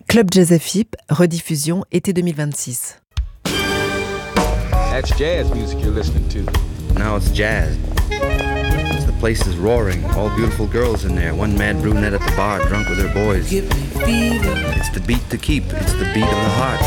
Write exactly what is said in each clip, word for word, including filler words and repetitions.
Club Jazz F I P, rediffusion été deux mille vingt-six. That's jazz music you're listening to. Now it's jazz. The place is roaring, all beautiful girls in there. One mad brunette at the bar, drunk with her boys. It's the beat to keep, it's the beat of the heart.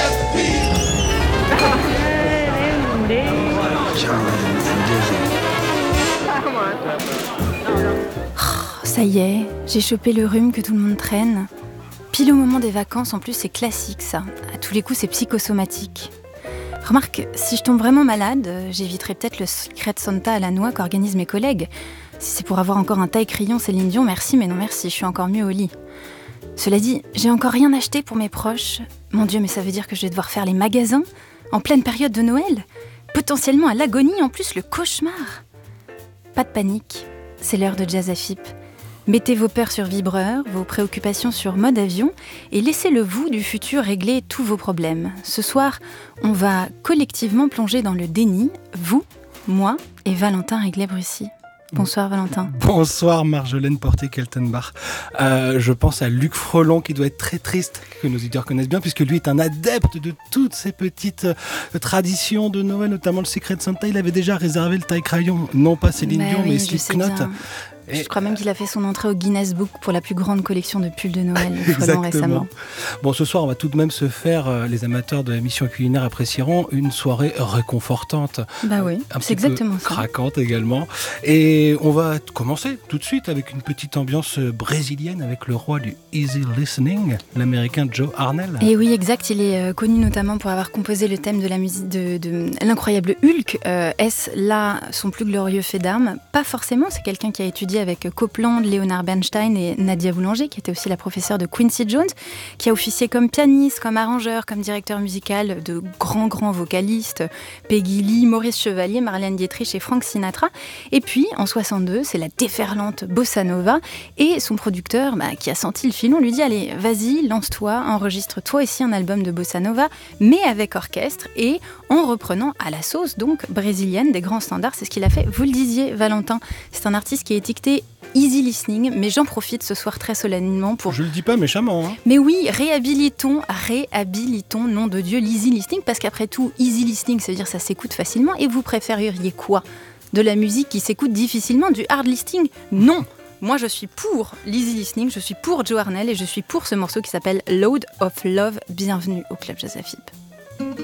Oh, ça y est, j'ai chopé le rhume que tout le monde traîne. Pile au moment des vacances, en plus c'est classique ça. À tous les coups c'est psychosomatique. Remarque, si je tombe vraiment malade, j'éviterai peut-être le Secret Santa à la noix qu'organisent mes collègues. Si c'est pour avoir encore un taille-crayon Céline Dion, merci mais non merci, je suis encore mieux au lit. Cela dit, j'ai encore rien acheté pour mes proches. Mon Dieu, mais ça veut dire que je vais devoir faire les magasins en pleine période de Noël. Potentiellement à l'agonie, en plus le cauchemar. Pas de panique, c'est l'heure de Jazz F I P. Mettez vos peurs sur vibreur, vos préoccupations sur mode avion et laissez le vous du futur régler tous vos problèmes. Ce soir, on va collectivement plonger dans le déni, vous, moi et Valentin Réglet-Brussy. Bonsoir Valentin. Bonsoir Marjolaine Porté-Keltenbach. Euh, je pense à Luc Frelon qui doit être très triste, que nos auditeurs connaissent bien, puisque lui est un adepte de toutes ces petites euh, traditions de Noël, notamment le Secret Santa. Il avait déjà réservé le taille-crayon, non pas Céline Dion, oui, mais Slipknot. Et je crois même qu'il a fait son entrée au Guinness Book pour la plus grande collection de pulls de Noël, Frelon récemment. Bon, ce soir, on va tout de même se faire, euh, les amateurs de la mission culinaire apprécieront, une soirée réconfortante. Bah oui, un c'est exactement ça. Craquante également. Et on va commencer tout de suite avec une petite ambiance brésilienne avec le roi du easy listening, l'américain Joe Arnell. Et oui, exact. Il est euh, connu notamment pour avoir composé le thème de la musique de, de l'incroyable Hulk. Euh, est-ce là son plus glorieux fait d'armes ? Pas forcément. C'est quelqu'un qui a étudié avec Copland, Leonard Bernstein et Nadia Boulanger, qui était aussi la professeure de Quincy Jones, qui a officié comme pianiste, comme arrangeur, comme directeur musical de grands, grands vocalistes, Peggy Lee, Maurice Chevalier, Marlène Dietrich et Frank Sinatra. Et puis, en soixante-deux, c'est la déferlante Bossa Nova. Et son producteur, bah, qui a senti le filon, lui dit « Allez, vas-y, lance-toi, enregistre toi aussi un album de Bossa Nova, mais avec orchestre et en reprenant à la sauce, donc, brésilienne, des grands standards. » C'est ce qu'il a fait. Vous le disiez, Valentin, c'est un artiste qui est étiqueté easy listening, mais j'en profite ce soir très solennellement pour... Je le dis pas méchamment. Hein. Mais oui, réhabilitons, réhabilitons, nom de Dieu, l'easy listening, parce qu'après tout, easy listening, ça veut dire ça s'écoute facilement, et vous préféreriez quoi ? De la musique qui s'écoute difficilement, du hard listening ? Non ! Moi, je suis pour l'easy listening, je suis pour Joe Arnell, et je suis pour ce morceau qui s'appelle Load of Love. Bienvenue au Club Jazz F I P.